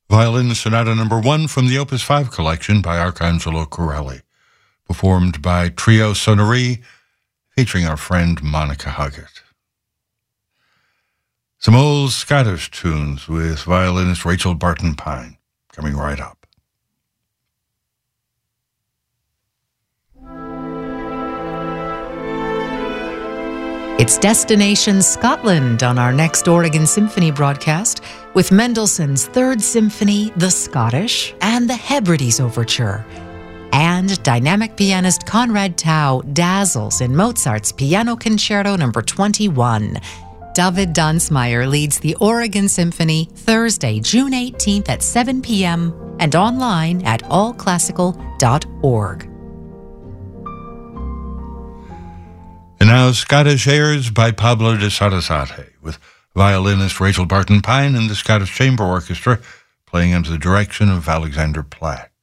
Violin Sonata No. 1 from the Opus 5 collection by Arcangelo Corelli, performed by Trio Sonnerie, featuring our friend Monica Huggett. Some old Scottish tunes with violinist Rachel Barton Pine, coming right up. It's Destination Scotland on our next Oregon Symphony broadcast with Mendelssohn's Third Symphony, The Scottish, and the Hebrides Overture. And dynamic pianist Conrad Tao dazzles in Mozart's Piano Concerto No. 21. David Dunsmeyer leads the Oregon Symphony Thursday, June 18th at 7 p.m. and online at allclassical.org. And now Scottish airs by Pablo de Sarasate, with violinist Rachel Barton Pine and the Scottish Chamber Orchestra playing under the direction of Alexander Platt.